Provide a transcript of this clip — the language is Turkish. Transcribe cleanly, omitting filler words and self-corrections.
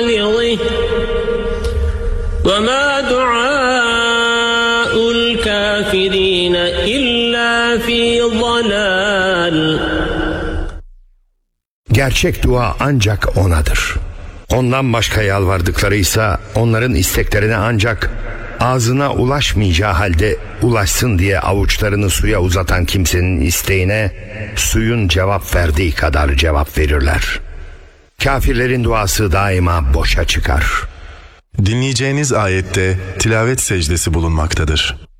وَمَا دُعَاءُ الْكَافِرِينَ إِلَّا فِي ضَلَالٍ. Gerçek dua ancak O'nadır. Ondan başka yalvardıklarıysa onların isteklerine ancak ağzına ulaşmayacağı halde ulaşsın diye avuçlarını suya uzatan kimsenin isteğine suyun cevap verdiği kadar cevap verirler. Kafirlerin duası daima boşa çıkar. Dinleyeceğiniz ayette tilavet secdesi bulunmaktadır.